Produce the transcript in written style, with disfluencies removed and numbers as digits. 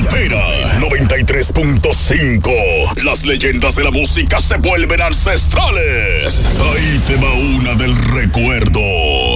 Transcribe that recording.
Pera 93.5. Las leyendas de la música se vuelven ancestrales. Ahí te va una del recuerdo.